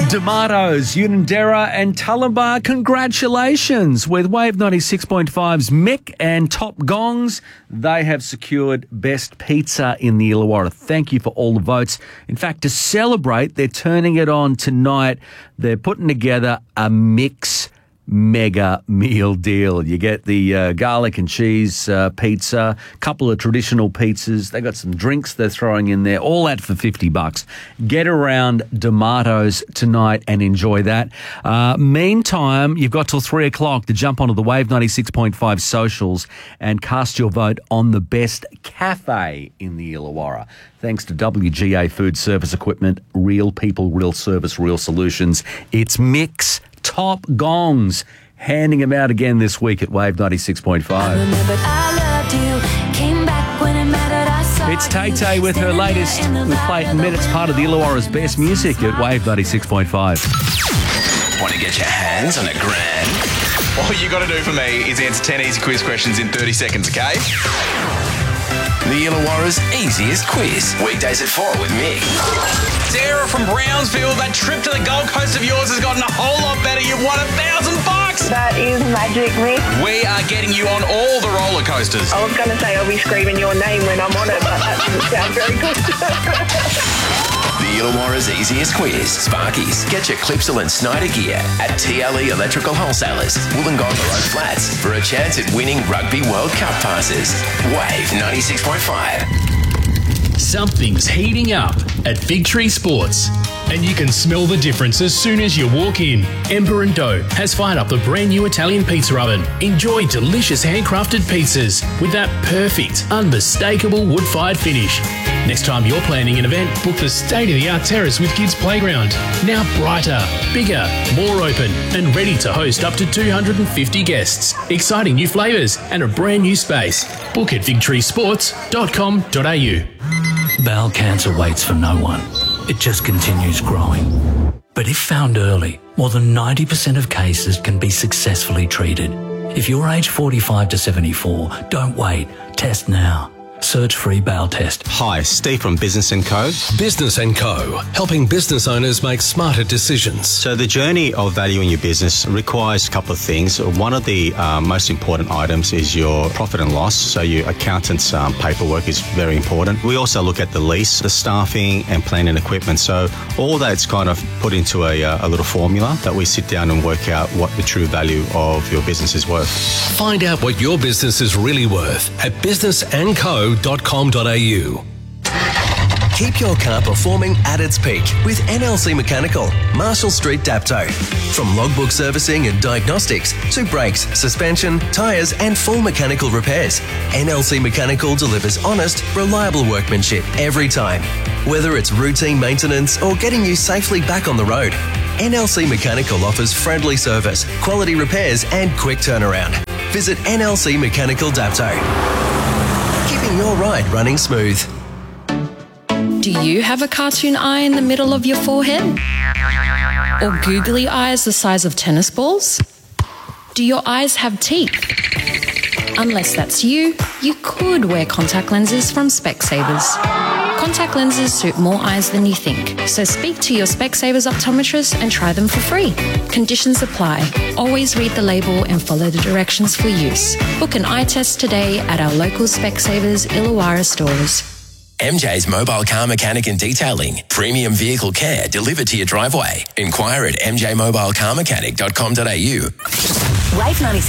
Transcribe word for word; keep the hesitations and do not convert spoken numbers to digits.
D'Amato's, Unanderra and Tullumbar, congratulations. With Wave ninety-six point five's Mick and Top Gongs, they have secured Best Pizza in the Illawarra. Thank you for all the votes. In fact, to celebrate, they're turning it on tonight. They're putting together a mix mega meal deal. You get the uh, garlic and cheese uh, pizza, couple of traditional pizzas. They got some drinks they're throwing in there, all that for fifty bucks. Get around D'Amato's tonight and enjoy that. Uh, meantime, you've got till three o'clock to jump onto the Wave ninety-six point five socials and cast your vote on the best cafe in the Illawarra. Thanks to W G A Food Service Equipment, real people, real service, real solutions. It's Mix Top Gongs, handing them out again this week at Wave ninety-six point five. It's Tay Tay with her latest. We play it in minutes, part of the Illawarra's best music at Wave ninety-six point five. Want to get your hands on a grand? All you got to do for me is answer ten easy quiz questions in thirty seconds, okay? The Illawarra's easiest quiz. Weekdays at four with Mick. Sarah from Brownsville, that trip to the Gold Coast of yours has gotten a whole lot better. You've won a thousand bucks. That is magic, Mick. We are getting you on all the roller coasters. I was going to say I'll be screaming your name when I'm on it, but that doesn't sound very good. The Illawarra's easiest quiz. Sparkies. Get your Clipsal and Snyder gear at T L E Electrical Wholesalers, Wollongong Road Flats, for a chance at winning Rugby World Cup passes. Wave ninety-six point five. Something's heating up at Fig Tree Sports, and you can smell the difference as soon as you walk in. Ember and Dough has fired up the brand new Italian pizza oven. Enjoy delicious handcrafted pizzas with that perfect, unmistakable wood-fired finish. Next time you're planning an event, book the state-of-the-art terrace with Kids Playground. Now brighter, bigger, more open, and ready to host up to two hundred fifty guests. Exciting new flavours and a brand new space. Book at fig tree sports dot com dot a u. Bowel cancer waits for no one. It just continues growing. But if found early, more than ninety percent of cases can be successfully treated. If you're aged forty-five to seventy-four, don't wait. Test now. Search free bowel test. Hi, Steve from Business and Co. Business and Co, helping business owners make smarter decisions. So the journey of valuing your business requires a couple of things. One of the uh, most important items is your profit and loss. So your accountant's um, paperwork is very important. We also look at the lease, the staffing and plant and equipment. So all that's kind of put into a, uh, a little formula that we sit down and work out what the true value of your business is worth. Find out what your business is really worth at business and co dot com dot a u. Keep your car performing at its peak with N L C Mechanical, Marshall Street, Dapto. From logbook servicing and diagnostics to brakes, suspension, tyres and full mechanical repairs, N L C Mechanical delivers honest, reliable workmanship every time. Whether it's routine maintenance or getting you safely back on the road, N L C Mechanical offers friendly service, quality repairs and quick turnaround. Visit N L C Mechanical Dapto. Keeping your ride running smooth. Do you have a cartoon eye in the middle of your forehead? Or googly eyes the size of tennis balls? Do your eyes have teeth? Unless that's you, you could wear contact lenses from Specsavers. Contact lenses suit more eyes than you think, so speak to your Specsavers optometrist and try them for free. Conditions apply. Always read the label and follow the directions for use. Book an eye test today at our local Specsavers Illawarra stores. M J's Mobile Car Mechanic and Detailing. Premium vehicle care delivered to your driveway. Inquire at m j mobile car mechanic dot com dot a u. Wave ninety-six